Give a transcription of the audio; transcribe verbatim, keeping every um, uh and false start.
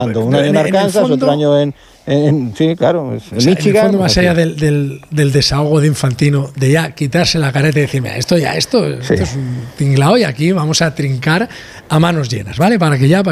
Un año en Arkansas, otro año en, en... Sí, claro, en o sea, Michigan. En el fondo, más allá del, del, del desahogo de Infantino, de ya quitarse la careta y decir, mira, esto ya, esto, Sí. esto es un tinglao y aquí vamos a trincar a manos llenas, ¿vale? Para que ya...